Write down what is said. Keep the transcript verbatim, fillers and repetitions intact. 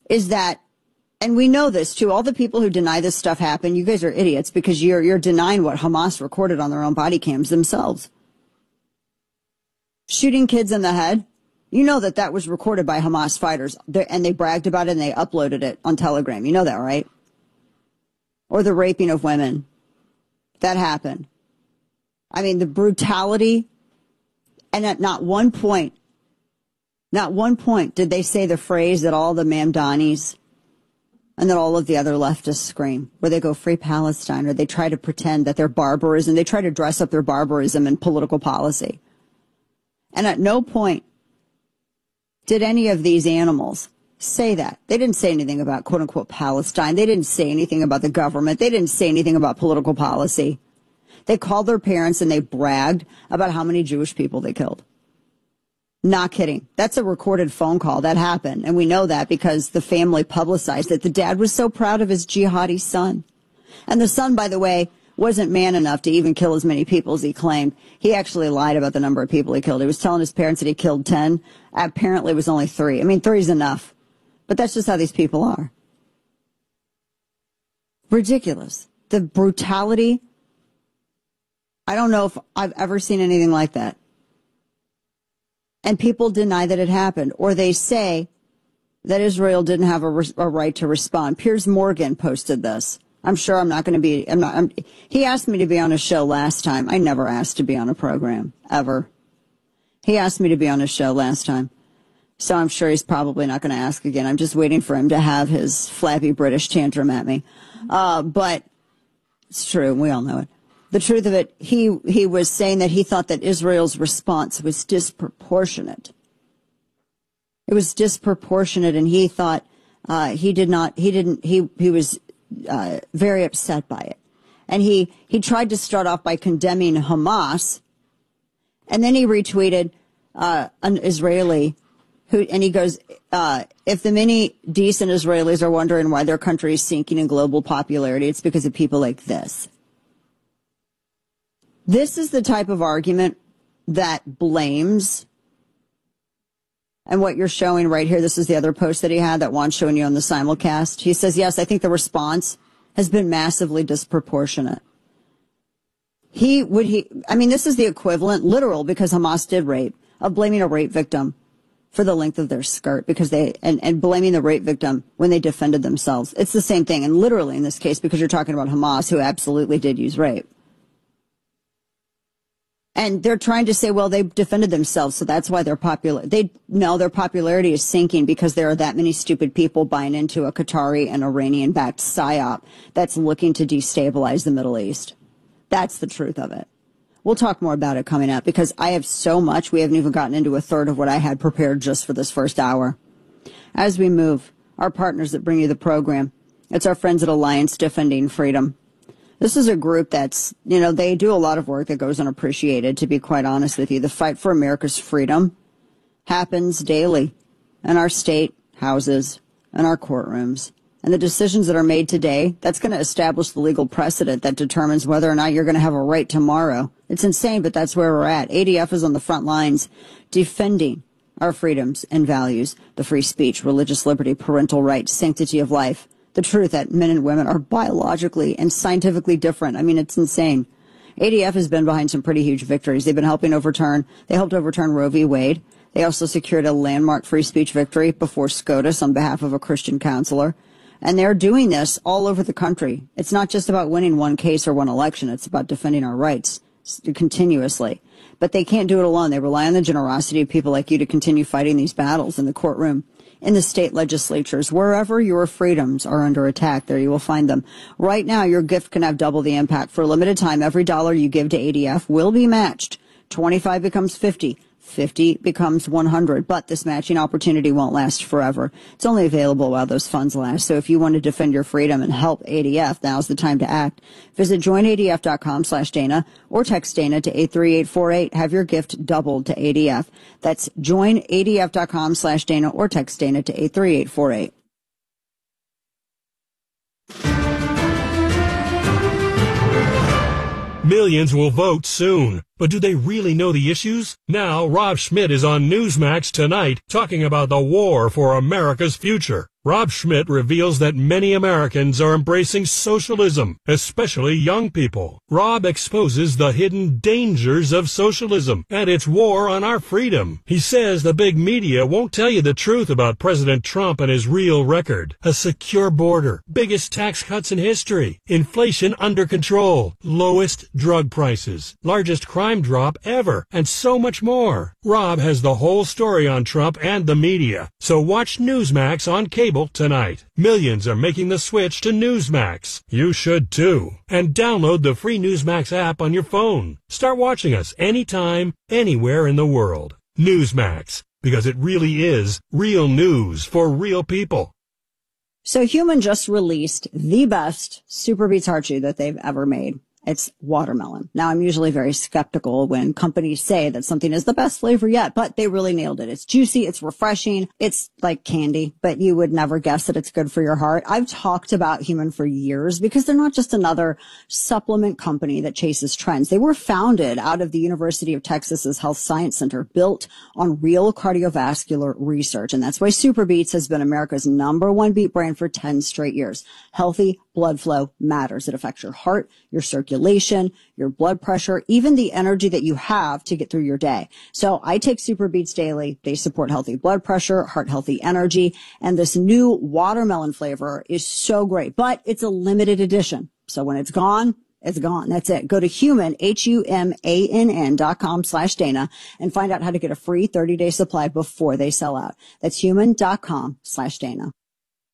is that, and we know this too, all the people who deny this stuff happened, you guys are idiots because you're, you're denying what Hamas recorded on their own body cams themselves. Shooting kids in the head. You know that that was recorded by Hamas fighters, and they bragged about it and they uploaded it on Telegram. You know that, right? Or the raping of women. That happened. I mean, the brutality, and at not one point, not one point did they say the phrase that all the Mamdanis and that all of the other leftists scream, where they go free Palestine, or they try to pretend that they're barbarism. They try to dress up their barbarism in political policy. And at no point did any of these animals say that. They didn't say anything about quote unquote Palestine. They didn't say anything about the government. They didn't say anything about political policy. They called their parents and they bragged about how many Jewish people they killed. Not kidding. That's a recorded phone call. That happened. And we know that because the family publicized it. The dad was so proud of his jihadi son. And the son, by the way, wasn't man enough to even kill as many people as he claimed. He actually lied about the number of people he killed. He was telling his parents that he killed ten. Apparently it was only three. I mean, three is enough. But that's just how these people are. Ridiculous. The brutality. I don't know if I've ever seen anything like that. And people deny that it happened. Or they say that Israel didn't have a, re- a right to respond. Piers Morgan posted this. I'm sure I'm not going to be, I'm not, I'm, he asked me to be on a show last time. I never asked to be on a program, ever. He asked me to be on a show last time. So I'm sure he's probably not going to ask again. I'm just waiting for him to have his flappy British tantrum at me. Uh, but it's true. We all know it. The truth of it, he, he was saying that he thought that Israel's response was disproportionate. It was disproportionate, and he thought, uh, he did not, he didn't, he, he was, Uh, very upset by it. And he, he tried to start off by condemning Hamas, and then he retweeted uh, an Israeli who, and he goes, uh, if the many decent Israelis are wondering why their country is sinking in global popularity, it's because of people like this. This is the type of argument that blames. And what you're showing right here, this is the other post that he had that Juan's showing you on the simulcast. He says, yes, I think the response has been massively disproportionate. He would, he, I mean, this is the equivalent, literal, because Hamas did rape, of blaming a rape victim for the length of their skirt because they, and, and blaming the rape victim when they defended themselves. It's the same thing. And literally in this case, because you're talking about Hamas, who absolutely did use rape. And they're trying to say, well, they defended themselves, so that's why they're popular. They know their popularity is sinking because there are that many stupid people buying into a Qatari and Iranian-backed psyop that's looking to destabilize the Middle East. That's the truth of it. We'll talk more about it coming up because I have so much. We haven't even gotten into a third of what I had prepared just for this first hour. As we move, our partners that bring you the program, it's our friends at Alliance Defending Freedom. This is a group that's, you know, they do a lot of work that goes unappreciated, to be quite honest with you. The fight for America's freedom happens daily in our state houses and our courtrooms. And the decisions that are made today, that's going to establish the legal precedent that determines whether or not you're going to have a right tomorrow. It's insane, but that's where we're at. A D F is on the front lines defending our freedoms and values, the free speech, religious liberty, parental rights, sanctity of life. The truth that men and women are biologically and scientifically different. I mean, it's insane. A D F has been behind some pretty huge victories. They've been helping overturn, they helped overturn Roe v. Wade. They also secured a landmark free speech victory before SCOTUS on behalf of a Christian counselor. And they're doing this all over the country. It's not just about winning one case or one election. It's about defending our rights continuously. But they can't do it alone. They rely on the generosity of people like you to continue fighting these battles in the courtroom, in the state legislatures, wherever your freedoms are under attack. There you will find them. Right now, your gift can have double the impact. For a limited time, every dollar you give to A D F will be matched. twenty-five becomes fifty. fifty becomes one hundred, but this matching opportunity won't last forever. It's only available while those funds last. So if you want to defend your freedom and help A D F, now's the time to act. Visit join A D F dot com slash Dana or text Dana to eight three eight four eight. Have your gift doubled to A D F. That's join A D F dot com slash Dana or text Dana to eight three eight four eight. Millions will vote soon. But do they really know the issues? Now, Rob Schmidt is on Newsmax tonight talking about the war for America's future. Rob Schmidt reveals that many Americans are embracing socialism, especially young people. Rob exposes the hidden dangers of socialism and its war on our freedom. He says the big media won't tell you the truth about President Trump and his real record. A secure border, biggest tax cuts in history, inflation under control, lowest drug prices, largest crime drop ever, and so much more. Rob has the whole story on Trump and the media. So watch Newsmax on cable tonight. Millions are making the switch to Newsmax. You should too. And download the free Newsmax app on your phone. Start watching us anytime, anywhere in the world. Newsmax, because it really is real news for real people. So Human just released the best Super Beets Heart Chew that they've ever made. It's watermelon. Now, I'm usually very skeptical when companies say that something is the best flavor yet, but they really nailed it. It's juicy. It's refreshing. It's like candy, but you would never guess that it's good for your heart. I've talked about Human for years because they're not just another supplement company that chases trends. They were founded out of the University of Texas's Health Science Center, built on real cardiovascular research. And that's why Super Beets has been America's number one beet brand for ten straight years. Healthy blood flow matters. It affects your heart, your circulation, your blood pressure, even the energy that you have to get through your day. So I take Super Beets daily. They support healthy blood pressure, heart healthy energy, and this new watermelon flavor is so great, but it's a limited edition. So when it's gone, it's gone. That's it. Go to Human, H U M A N N dot com slash Dana and find out how to get a free thirty day supply before they sell out. That's human dot com slash Dana.